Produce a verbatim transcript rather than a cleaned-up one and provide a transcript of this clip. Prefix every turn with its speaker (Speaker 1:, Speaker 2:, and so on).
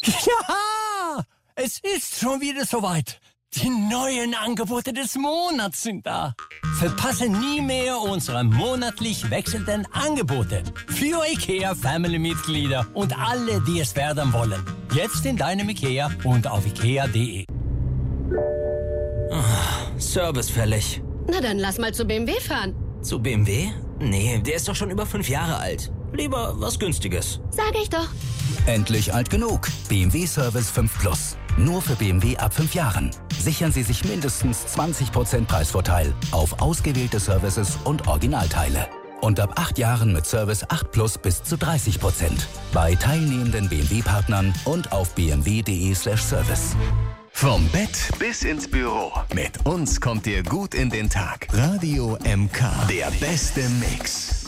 Speaker 1: Ja, es ist schon wieder soweit. Die neuen Angebote des Monats sind da. Verpasse nie mehr unsere monatlich wechselnden Angebote. Für IKEA Family-Mitglieder und alle, die es werden wollen. Jetzt in deinem IKEA und auf ikea punkt de.
Speaker 2: Oh, Service fällig.
Speaker 3: Na dann lass mal zu B M W fahren.
Speaker 2: Zu B M W? Nee, der ist doch schon über fünf Jahre alt. Lieber was Günstiges.
Speaker 3: Sag ich doch.
Speaker 4: Endlich alt genug. B M W Service fünf Plus. Nur für B M W ab fünf Jahren. Sichern Sie sich mindestens zwanzig Prozent Preisvorteil auf ausgewählte Services und Originalteile. Und ab acht Jahren mit Service acht Plus bis zu dreißig Prozent. Bei teilnehmenden B M W-Partnern und auf b m w punkt de slash service.
Speaker 5: Vom Bett bis ins Büro. Mit uns kommt ihr gut in den Tag. Radio M K. Der beste Mix.